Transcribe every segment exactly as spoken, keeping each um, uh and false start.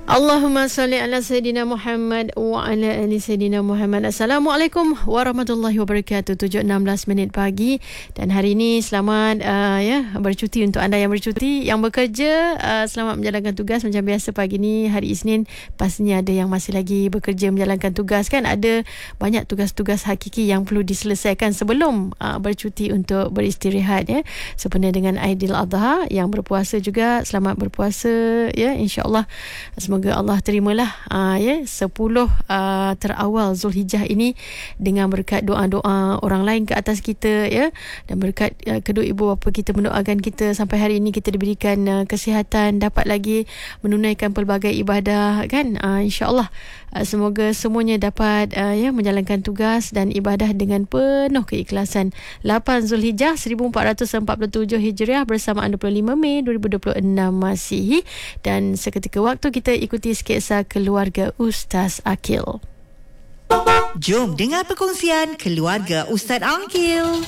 Allahumma salli ala Sayyidina Muhammad wa ala ali Sayyidina Muhammad. Assalamualaikum warahmatullahi wabarakatuh. tujuh enam belas minit pagi. Dan hari ini selamat uh, ya bercuti untuk anda yang bercuti. Yang bekerja, uh, selamat menjalankan tugas. Macam biasa pagi ni hari Isnin, pastinya ada yang masih lagi bekerja menjalankan tugas kan. Ada banyak tugas-tugas hakiki yang perlu diselesaikan sebelum uh, bercuti untuk beristirahat ya. Sebenarnya dengan Aidiladha, yang berpuasa juga selamat berpuasa ya, insya-Allah. Semoga Semoga Allah terimalah uh, ya sepuluh uh, terawal Zulhijjah ini dengan berkat doa-doa orang lain ke atas kita ya, dan berkat uh, kedua ibu bapa kita mendoakan kita sampai hari ini kita diberikan uh, kesihatan, dapat lagi menunaikan pelbagai ibadah kan. Uh, insya-Allah uh, semoga semuanya dapat uh, ya menjalankan tugas dan ibadah dengan penuh keikhlasan. lapan Zulhijjah seribu empat ratus empat puluh tujuh Hijriah bersamaan dua puluh lima Mei dua ribu dua puluh enam Masihi. Dan seketika waktu kita ikuti sketsa keluarga Ustaz Akil. Jom dengar perkongsian keluarga Ustaz Akil.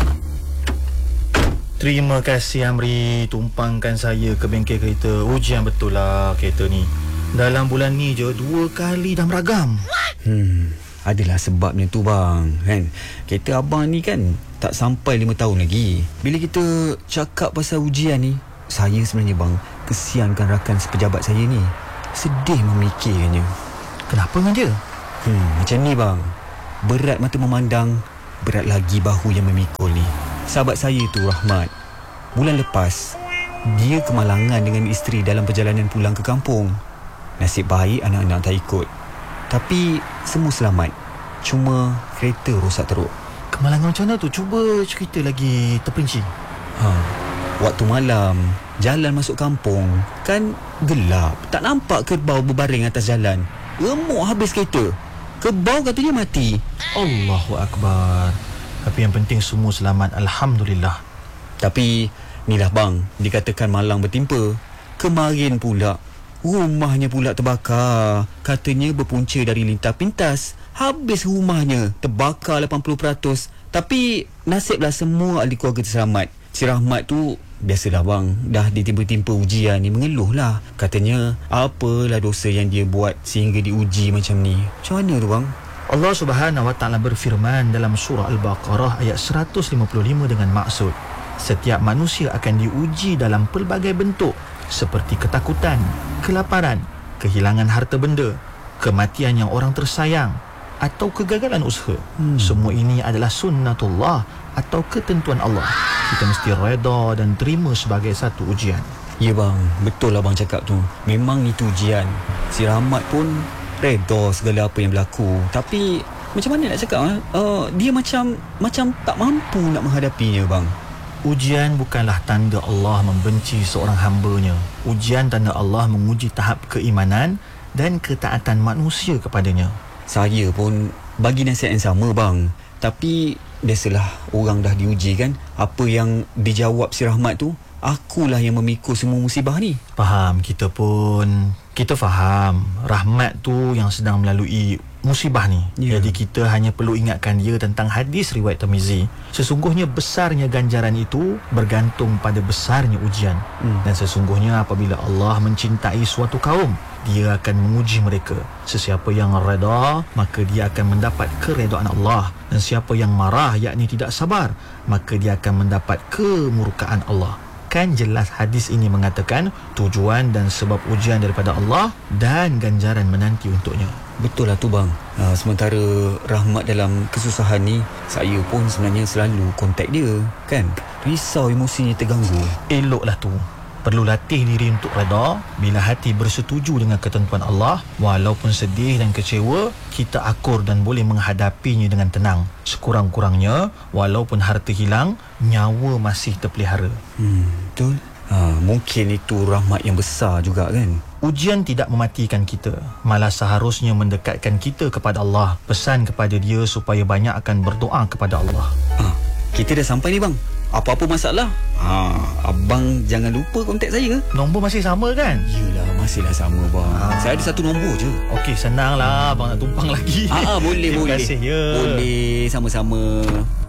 Terima kasih Amri, tumpangkan saya ke bengkel kereta. Ujian betul lah kereta ni. Dalam bulan ni je dua kali dah meragam. Hmm, adalah sebabnya tu bang kan. Kereta abang ni kan tak sampai lima tahun lagi. Bila kita cakap pasal ujian ni, saya sebenarnya bang kesiankan rakan sepejabat saya ni. Sedih memikirkannya. Kenapa dengan dia? Hmm, macam ni bang. Berat mata memandang, berat lagi bahu yang memikul ni. Sahabat saya tu Rahmat, bulan lepas dia kemalangan dengan isteri dalam perjalanan pulang ke kampung. Nasib baik anak-anak tak ikut. Tapi semua selamat. Cuma kereta rosak teruk. Kemalangan macam mana tu? Cuba cerita lagi terperinci. Ha, waktu malam jalan masuk kampung kan gelap, tak nampak kerbau berbaring atas jalan. Remuk habis kereta. Kerbau katanya mati. Allahu Akbar. Tapi yang penting semua selamat, alhamdulillah. Tapi inilah bang, dikatakan malang bertimpa. Kemarin pula rumahnya pula terbakar. Katanya berpunca dari lintah pintas. Habis rumahnya, terbakar lapan puluh peratus. Tapi nasiblah semua ahli keluarga terselamat. Si Rahmat tu biasalah bang, dah ditimpa-timpa ujian ni, mengeluh lah. Katanya apalah dosa yang dia buat sehingga diuji macam ni. Macam mana tu bang? Allah Subhanahu Wa Taala berfirman dalam surah Al-Baqarah ayat seratus lima puluh lima dengan maksud, setiap manusia akan diuji dalam pelbagai bentuk seperti ketakutan, kelaparan, kehilangan harta benda, kematian yang orang tersayang, atau kegagalan usaha. hmm. Semua ini adalah sunnatullah atau ketentuan Allah. Kita mesti reda dan terima sebagai satu ujian. Ya bang, betul lah bang cakap tu. Memang itu ujian. Si Rahmat pun reda segala apa yang berlaku. Tapi macam mana nak cakap eh? uh, Dia macam Macam tak mampu nak menghadapinya bang. Ujian bukanlah tanda Allah membenci seorang hambanya. Ujian tanda Allah menguji tahap keimanan dan ketaatan manusia kepadanya. Saya pun bagi nasihat yang sama bang. Tapi biasalah orang dah diuji kan. Apa yang dijawab si Rahmat tu, akulah yang memikul semua musibah ni. Faham, kita pun Kita faham Rahmat tu yang sedang melalui musibah ni. yeah. Jadi kita hanya perlu ingatkan dia tentang hadis riwayat Tirmizi. Sesungguhnya besarnya ganjaran itu bergantung pada besarnya ujian. hmm. Dan sesungguhnya apabila Allah mencintai suatu kaum, dia akan menguji mereka. Sesiapa yang reda, maka dia akan mendapat keredaan Allah. Dan siapa yang marah, yakni tidak sabar, maka dia akan mendapat kemurkaan Allah. Kan jelas hadis ini mengatakan tujuan dan sebab ujian daripada Allah dan ganjaran menanti untuknya. Betul lah tu bang. uh, Sementara Rahmat dalam kesusahan ni, saya pun sebenarnya selalu kontak dia kan. Risau emosinya terganggu. Eloklah tu. Perlu latih diri untuk reda. Bila hati bersetuju dengan ketentuan Allah, walaupun sedih dan kecewa, kita akur dan boleh menghadapinya dengan tenang. Sekurang-kurangnya, walaupun harta hilang, nyawa masih terpelihara. Hmm, betul. Ha, mungkin itu rahmat yang besar juga kan. Ujian tidak mematikan kita, malah seharusnya mendekatkan kita kepada Allah. Pesan kepada dia supaya banyak akan berdoa kepada Allah. Ha, kita dah sampai ni bang. Apa-apa masalah, ha, abang jangan lupa kontak saya. Nombor masih sama kan? Yelah, masihlah sama bang. ha. Saya ada satu nombor je. Okey, senang lah abang nak tumpang lagi. Ah, ha, boleh, Terima boleh. kasih, ya. Boleh, sama-sama.